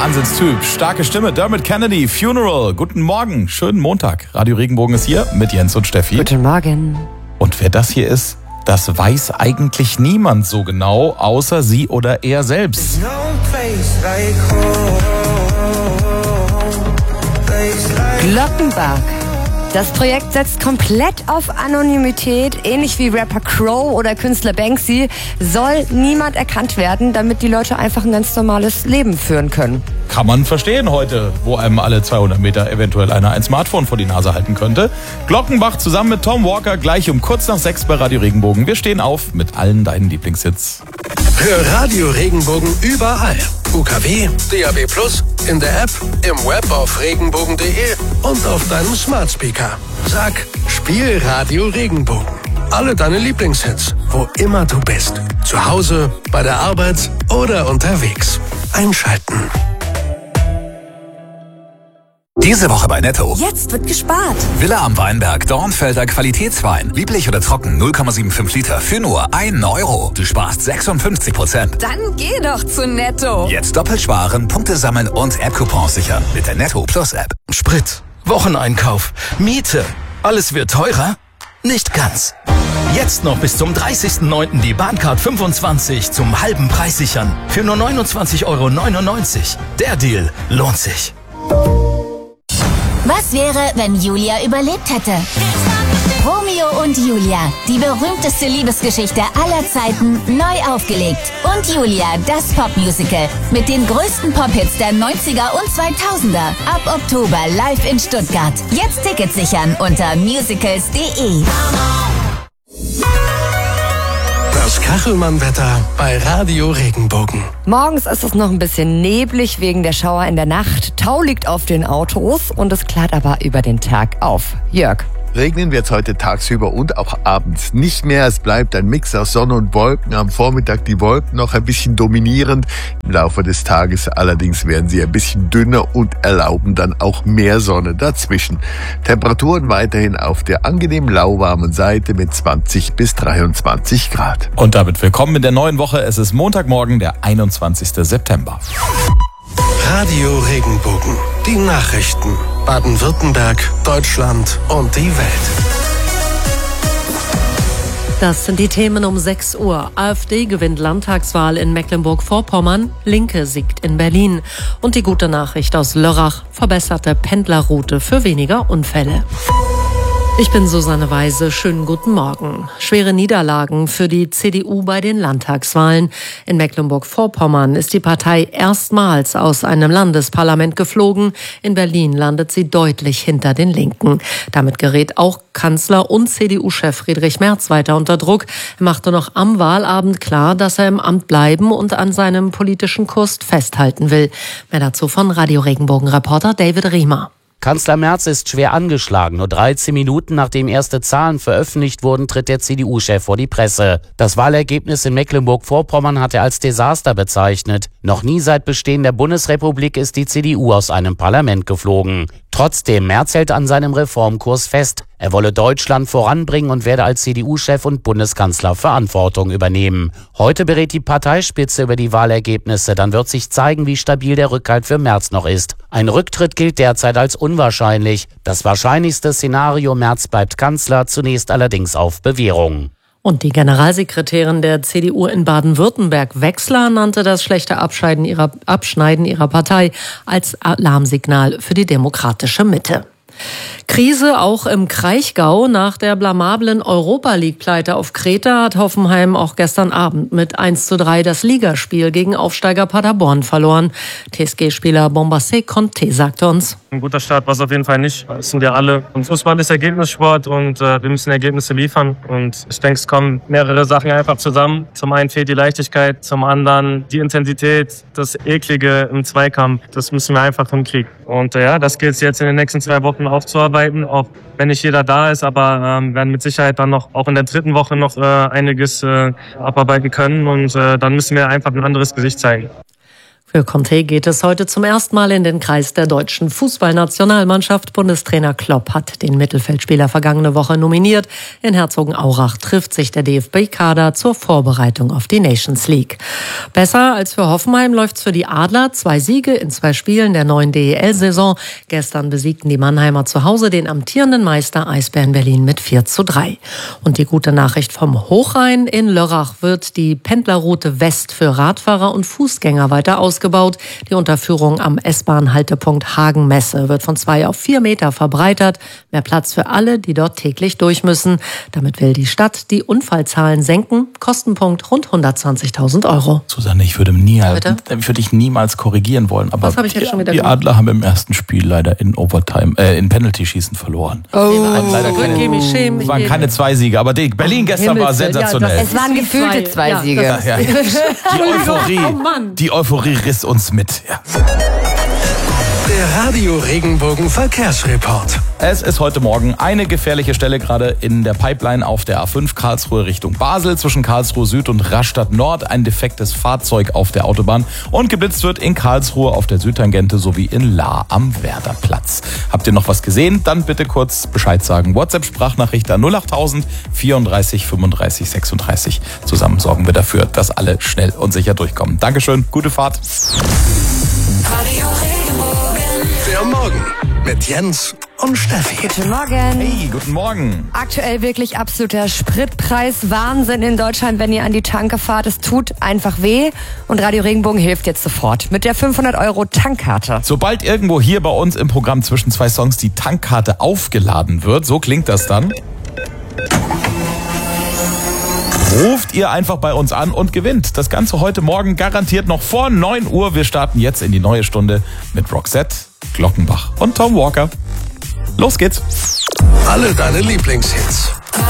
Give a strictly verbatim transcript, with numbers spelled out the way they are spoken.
Wahnsinnstyp, starke Stimme, Dermot Kennedy, Funeral. Guten Morgen, schönen Montag. Radio Regenbogen ist hier mit Jens und Steffi. Guten Morgen. Und wer das hier ist, das weiß eigentlich niemand so genau, außer sie oder er selbst. Glockenbach. Das Projekt setzt komplett auf Anonymität, ähnlich wie Rapper Crow oder Künstler Banksy, soll niemand erkannt werden, damit die Leute einfach ein ganz normales Leben führen können. Kann man verstehen heute, wo einem alle zweihundert Meter eventuell einer ein Smartphone vor die Nase halten könnte. Glockenbach zusammen mit Tom Walker gleich um kurz nach sechs bei Radio Regenbogen. Wir stehen auf mit allen deinen Lieblingshits. Hör Radio Regenbogen überall. U K W, D A B plus, in der App, im Web auf regenbogen punkt de und auf deinem Smart Speaker. Sag, spiel Radio Regenbogen. Alle deine Lieblingshits, wo immer du bist. Zu Hause, bei der Arbeit oder unterwegs. Einschalten. Diese Woche bei Netto. Jetzt wird gespart. Villa am Weinberg, Dornfelder Qualitätswein. Lieblich oder trocken, null Komma fünfundsiebzig Liter für nur einen Euro. Du sparst sechsundfünfzig Prozent. Dann geh doch zu Netto. Jetzt doppelt sparen, Punkte sammeln und App-Coupons sichern mit der Netto Plus App. Sprit, Wocheneinkauf, Miete. Alles wird teurer? Nicht ganz. Jetzt noch bis zum dreißigsten neunten die Bahncard fünfundzwanzig zum halben Preis sichern. Für nur neunundzwanzig Euro neunundneunzig. Der Deal lohnt sich. Was wäre, wenn Julia überlebt hätte? Romeo und Julia, die berühmteste Liebesgeschichte aller Zeiten, neu aufgelegt. Und Julia, das Popmusical mit den größten Pop-Hits der neunziger und zweitausender. Ab Oktober live in Stuttgart. Jetzt Tickets sichern unter musicals punkt de. Das Kachelmann-Wetter bei Radio Regenbogen. Morgens ist es noch ein bisschen neblig wegen der Schauer in der Nacht. Tau liegt auf den Autos und es klart aber über den Tag auf. Jörg. Regnen wird es heute tagsüber und auch abends nicht mehr. Es bleibt ein Mix aus Sonne und Wolken. Am Vormittag die Wolken noch ein bisschen dominierend. Im Laufe des Tages allerdings werden sie ein bisschen dünner und erlauben dann auch mehr Sonne dazwischen. Temperaturen weiterhin auf der angenehm lauwarmen Seite mit zwanzig bis dreiundzwanzig Grad. Und damit willkommen in der neuen Woche. Es ist Montagmorgen, der einundzwanzigsten September. Radio Regenbogen. Die Nachrichten. Baden-Württemberg, Deutschland und die Welt. Das sind die Themen um sechs Uhr. AfD gewinnt Landtagswahl in Mecklenburg-Vorpommern. Linke siegt in Berlin. Und die gute Nachricht aus Lörrach. Verbesserte Pendlerroute für weniger Unfälle. Ich bin Susanne Weise. Schönen guten Morgen. Schwere Niederlagen für die C D U bei den Landtagswahlen. In Mecklenburg-Vorpommern ist die Partei erstmals aus einem Landesparlament geflogen. In Berlin landet sie deutlich hinter den Linken. Damit gerät auch Kanzler und C D U-Chef Friedrich Merz weiter unter Druck. Er machte noch am Wahlabend klar, dass er im Amt bleiben und an seinem politischen Kurs festhalten will. Mehr dazu von Radio Regenbogen-Reporter David Riemer. Kanzler Merz ist schwer angeschlagen. Nur dreizehn Minuten nachdem erste Zahlen veröffentlicht wurden, tritt der C D U-Chef vor die Presse. Das Wahlergebnis in Mecklenburg-Vorpommern hat er als Desaster bezeichnet. Noch nie seit Bestehen der Bundesrepublik ist die C D U aus einem Parlament geflogen. Trotzdem, Merz hält an seinem Reformkurs fest. Er wolle Deutschland voranbringen und werde als C D U-Chef und Bundeskanzler Verantwortung übernehmen. Heute berät die Parteispitze über die Wahlergebnisse. Dann wird sich zeigen, wie stabil der Rückhalt für Merz noch ist. Ein Rücktritt gilt derzeit als unwahrscheinlich. Das wahrscheinlichste Szenario: Merz bleibt Kanzler, zunächst allerdings auf Bewährung. Und die Generalsekretärin der C D U in Baden-Württemberg, Wechsler, nannte das schlechte Abscheiden ihrer, Abschneiden ihrer Partei als Alarmsignal für die demokratische Mitte. Krise auch im Kraichgau. Nach der blamablen Europa-League-Pleite auf Kreta hat Hoffenheim auch gestern Abend mit eins zu drei das Ligaspiel gegen Aufsteiger Paderborn verloren. T S G-Spieler Bombassé Conte sagte uns: Ein guter Start war es auf jeden Fall nicht. Das sind ja alle. Und Fußball ist Ergebnissport und äh, wir müssen Ergebnisse liefern. Und ich denke, es kommen mehrere Sachen einfach zusammen. Zum einen fehlt die Leichtigkeit, zum anderen die Intensität, das Eklige im Zweikampf. Das müssen wir einfach hinkriegen. Und äh, ja, das gilt es jetzt in den nächsten zwei Wochen aufzuarbeiten, auch wenn nicht jeder da ist, aber ähm, werden mit Sicherheit dann noch auch in der dritten Woche noch äh, einiges äh, abarbeiten können und äh, dann müssen wir einfach ein anderes Gesicht zeigen. Für Conte geht es heute zum ersten Mal in den Kreis der deutschen Fußballnationalmannschaft. Bundestrainer Klopp hat den Mittelfeldspieler vergangene Woche nominiert. In Herzogenaurach trifft sich der D F B-Kader zur Vorbereitung auf die Nations League. Besser als für Hoffenheim läuft's für die Adler. Zwei Siege in zwei Spielen der neuen D E L-Saison. Gestern besiegten die Mannheimer zu Hause den amtierenden Meister Eisbären Berlin mit vier zu drei. Und die gute Nachricht vom Hochrhein: In Lörrach wird die Pendlerroute West für Radfahrer und Fußgänger weiter ausgebaut. Gebaut. Die Unterführung am S-Bahn-Haltepunkt Hagen-Messe wird von zwei auf vier Meter verbreitert. Mehr Platz für alle, die dort täglich durch müssen. Damit will die Stadt die Unfallzahlen senken. Kostenpunkt rund hundertzwanzigtausend Euro. Susanne, ich würde, nie, ich würde dich niemals korrigieren wollen. Aber Was habe ich jetzt schon wieder die gemacht? Adler haben im ersten Spiel leider in Overtime, äh, in Penalty-Schießen verloren. Oh, leider keine, mich schämen, es waren keine zwei Siege, aber die Berlin gestern war sensationell. Es waren gefühlte zwei Ja, Siege. Ja, ja. Die Euphorie, Oh Mann. die Euphorie riss uns mit. Ja. Der Radio Regenbogen Verkehrsreport. Es ist heute Morgen eine gefährliche Stelle gerade in der Pipeline auf der A fünf Karlsruhe Richtung Basel zwischen Karlsruhe Süd und Rastatt Nord. Ein defektes Fahrzeug auf der Autobahn und geblitzt wird in Karlsruhe auf der Südtangente sowie in Lahr am Werderplatz. Habt ihr noch was gesehen? Dann bitte kurz Bescheid sagen. WhatsApp-Sprachnachricht an null achttausend vierunddreißig fünfunddreißig sechsunddreißig. Zusammen sorgen wir dafür, dass alle schnell und sicher durchkommen. Dankeschön, gute Fahrt. Radio Regenbogen. Der Morgen mit Jens und Steffi. Guten Morgen. Hey, guten Morgen. Aktuell wirklich absoluter Spritpreis-Wahnsinn in Deutschland, wenn ihr an die Tanke fahrt. Es tut einfach weh und Radio Regenbogen hilft jetzt sofort mit der fünfhundert Euro Tankkarte. Sobald irgendwo hier bei uns im Programm zwischen zwei Songs die Tankkarte aufgeladen wird, so klingt das dann, ruft ihr einfach bei uns an und gewinnt. Das Ganze heute Morgen garantiert noch vor neun Uhr. Wir starten jetzt in die neue Stunde mit Roxette, Glockenbach und Tom Walker. Los geht's. Alle deine Lieblingshits.